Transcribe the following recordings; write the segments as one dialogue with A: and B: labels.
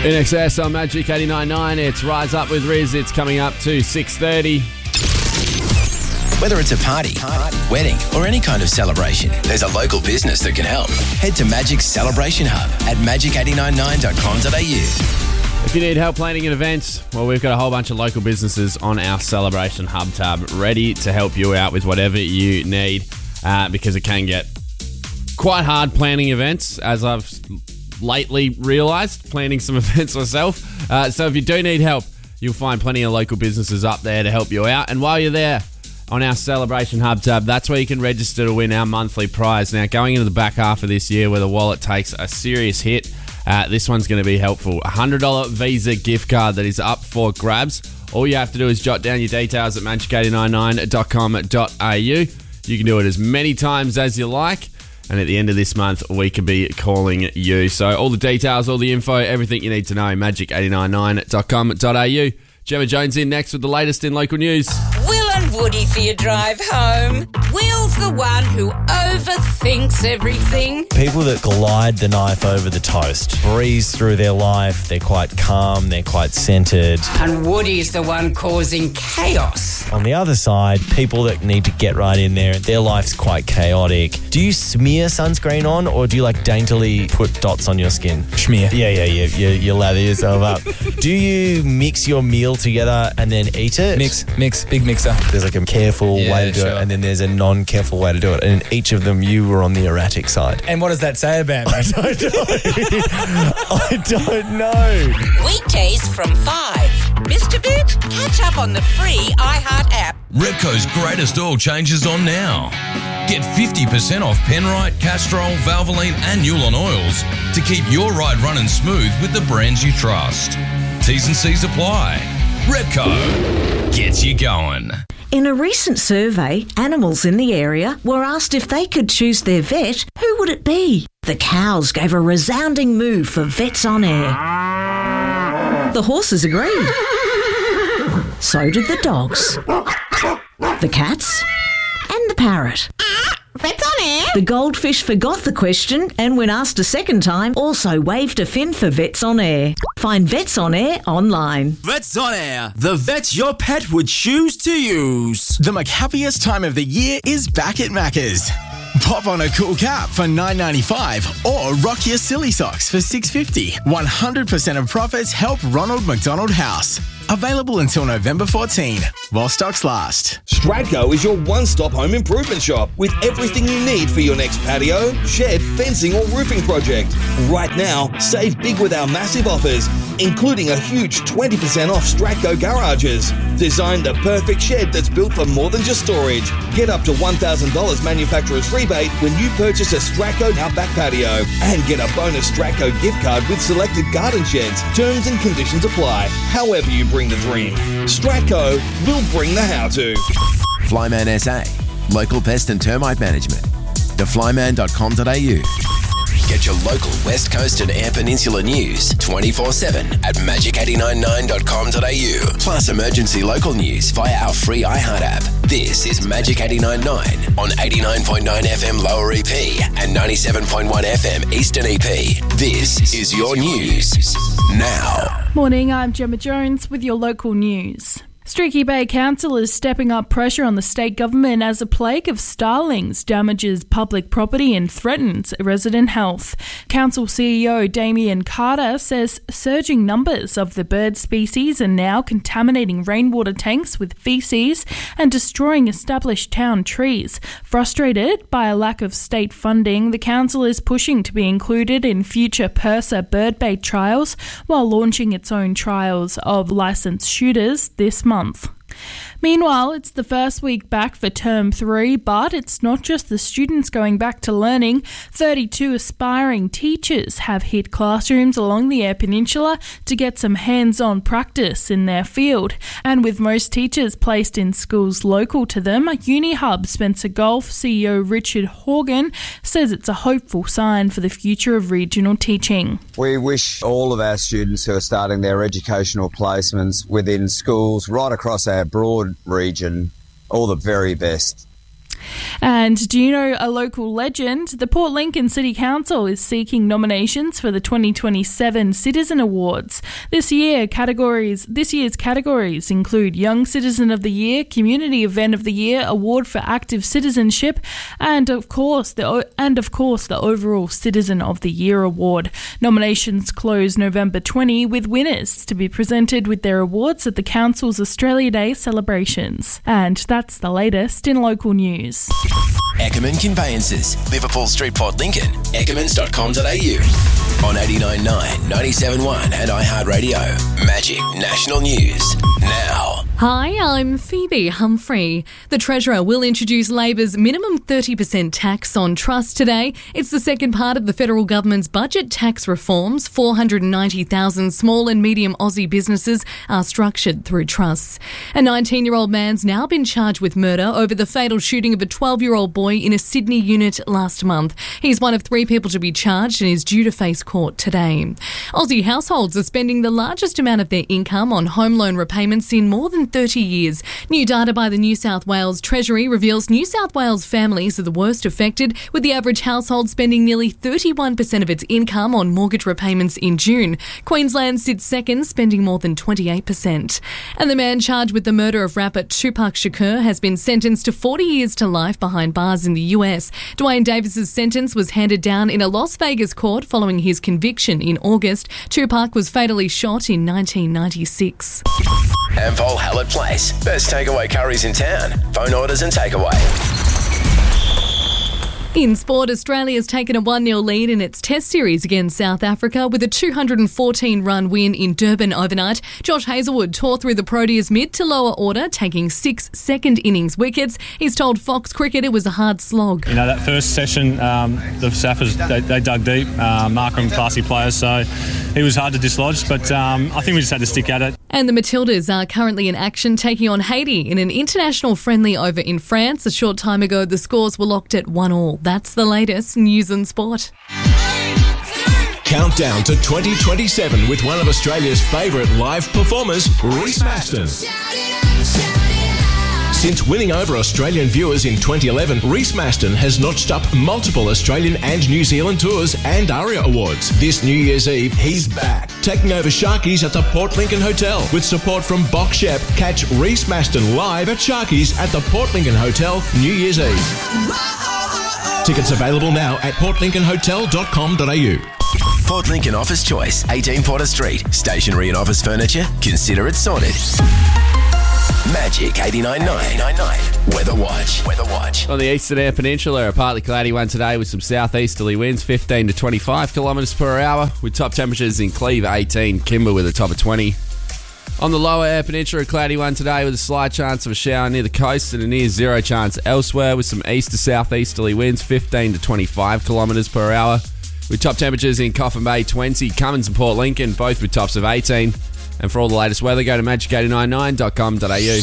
A: In excess on Magic 89.9, it's Rise Up with Riz. It's coming up to 6:30.
B: Whether it's a party, wedding, or any kind of celebration, there's a local business that can help. Head to Magic's Celebration Hub at magic899.com.au.
A: If you need help planning an event, well, we've got a whole bunch of local businesses on our Celebration Hub tab ready to help you out with whatever you need, because it can get quite hard planning events, as I've lately realised, planning some events myself. So if you do need help, you'll find plenty of local businesses up there to help you out. And while you're there, on our Celebration Hub tab, that's where you can register to win our monthly prize. Now, going into the back half of this year where the wallet takes a serious hit, this one's going to be helpful. A $100 Visa gift card that is up for grabs. All you have to do is jot down your details at magic899.com.au. You can do it as many times as you like. And at the end of this month, we could be calling you. So all the details, all the info, everything you need to know, magic899.com.au. Gemma Jones in next with the latest in local news.
C: Will and Woody for your drive home. Will's the one who overthinks everything.
D: People that glide the knife over the toast, breeze through their life, they're quite calm, they're quite centred.
C: And Woody's the one causing chaos.
D: On the other side, people that need to get right in there, their life's quite chaotic. Do you smear sunscreen on, or do you like daintily put dots on your skin?
E: Schmear.
D: Yeah, you lather yourself up. Do you mix your meal together and then eat it?
E: Mix, big mixer.
D: There's like a careful way to do it, and then there's a non-careful way to do it. And in each of them, you were on the erratic side.
E: And what does that say about me?
D: I don't know.
C: Weekdays from 5. Mr. Bit, catch up on the free iHeart app.
F: Repco's greatest oil changes on now. Get 50% off Penrite, Castrol, Valvoline and Newlon oils to keep your ride running smooth with the brands you trust. T's and C's apply. Repco gets you going.
G: In a recent survey, animals in the area were asked if they could choose their vet, who would it be? The cows gave a resounding moo for Vets on Air. The horses agreed. So did the dogs, the cats, and the parrot.
C: Vets on Air.
G: The goldfish forgot the question and when asked a second time, also waved a fin for Vets on Air. Find Vets on Air online.
H: Vets on Air, the vets your pet would choose to use.
I: The McHappiest time of the year is back at Macca's. Pop on a cool cap for $9.95 or rock your silly socks for $6.50. 100% of profits help Ronald McDonald House. Available until November 14, while stocks last.
J: Stratco is your one-stop home improvement shop with everything you need for your next patio, shed, fencing or roofing project. Right now, save big with our massive offers, including a huge 20% off Stratco garages. Design the perfect shed that's built for more than just storage. Get up to $1,000 manufacturer's rebate when you purchase a Stratco Outback patio and get a bonus Stratco gift card with selected garden sheds. Terms and conditions apply. However you bring the dream, Stratco will bring the how-to.
B: Flyman SA, local pest and termite management. theflyman.com.au. Get your local West Coast and Eyre Peninsula news 24/7 at magic899.com.au. Plus emergency local news via our free iHeart app. This is Magic 89.9 on 89.9 FM Lower EP and 97.1 FM Eastern EP. This is your news now.
K: Morning, I'm Gemma Jones with your local news. Streaky Bay Council is stepping up pressure on the state government as a plague of starlings damages public property and threatens resident health. Council CEO Damien Carter says surging numbers of the bird species are now contaminating rainwater tanks with feces and destroying established town trees. Frustrated by a lack of state funding, the council is pushing to be included in future PIRSA bird bait trials while launching its own trials of licensed shooters this month. Meanwhile, it's the first week back for Term 3, but it's not just the students going back to learning. 32 aspiring teachers have hit classrooms along the Eyre Peninsula to get some hands-on practice in their field. And with most teachers placed in schools local to them, UniHub Spencer Gulf CEO Richard Horgan says it's a hopeful sign for the future of regional teaching.
L: We wish all of our students who are starting their educational placements within schools right across our broad region all the very best.
K: And do you know a local legend? The Port Lincoln City Council is seeking nominations for the 2027 Citizen Awards. This year's categories include Young Citizen of the Year, Community Event of the Year, Award for Active Citizenship, and of course the overall Citizen of the Year award. Nominations close November 20, with winners to be presented with their awards at the Council's Australia Day celebrations. And that's the latest in local news.
B: Eckerman Conveyances, Liverpool Street, Port Lincoln, eckemans.com.au. On 89.9, 97.1 and iHeartRadio. Magic National News. Now.
M: Hi, I'm Phoebe Humphrey. The Treasurer will introduce Labor's minimum 30% tax on trust today. It's the second part of the federal government's budget tax reforms. 490,000 small and medium Aussie businesses are structured through trusts. A 19-year-old man's now been charged with murder over the fatal shooting of a 12-year-old boy in a Sydney unit last month. He's one of 3 people to be charged and is due to face court today. Aussie households are spending the largest amount of their income on home loan repayments in more than 30 years. New data by the New South Wales Treasury reveals New South Wales families are the worst affected, with the average household spending nearly 31% of its income on mortgage repayments in June. Queensland sits second, spending more than 28%. And the man charged with the murder of rapper Tupac Shakur has been sentenced to 40 years to life behind bars in the US. Dwayne Davis's sentence was handed down in a Las Vegas court following his conviction in August. Tupac was fatally shot in 1996.
B: Ampol Hallett Place. Best takeaway curries in town. Phone orders and takeaway.
M: In sport, Australia's taken a 1-0 lead in its Test series against South Africa with a 214-run win in Durban overnight. Josh Hazlewood tore through the Proteas mid to lower order, taking 6 second-innings wickets. He's told Fox Cricket it was a hard slog.
N: You know, that first session, the Saffers, they dug deep. Markram, classy players, so he was hard to dislodge, but I think we just had to stick at it.
M: And the Matildas are currently in action, taking on Haiti in an international friendly over in France. A short time ago, the scores were locked at 1-1. That's the latest news and sport.
O: Countdown to 2027 with one of Australia's favourite live performers, Reece Maston. Since winning over Australian viewers in 2011, Reece Maston has notched up multiple Australian and New Zealand tours and ARIA awards. This New Year's Eve, he's back, taking over Sharkies at the Port Lincoln Hotel. With support from Box Shep, catch Reece Maston live at Sharkies at the Port Lincoln Hotel New Year's Eve. Tickets available now at portlincolnhotel.com.au.
B: Port Lincoln Office Choice, 18 Porter Street. Stationery and office furniture. Consider it sorted. Magic 89.9. Weather Watch.
A: On the Eastern Air Peninsula, a partly cloudy one today with some southeasterly winds, 15 to 25 kilometres per hour, with top temperatures in Cleve 18, Kimber with a top of 20. On the lower Air Peninsula, a cloudy one today with a slight chance of a shower near the coast and a near zero chance elsewhere, with some east to southeasterly winds, 15 to 25 kilometres per hour, with top temperatures in Coffin Bay 20, Cummins and Port Lincoln, both with tops of 18. And for all the latest weather, go to magic899.com.au.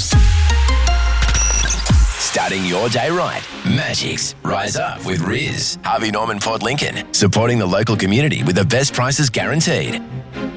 B: Starting your day right. Magic's Rise Up with Riz. Harvey Norman Port Lincoln. Supporting the local community with the best prices guaranteed.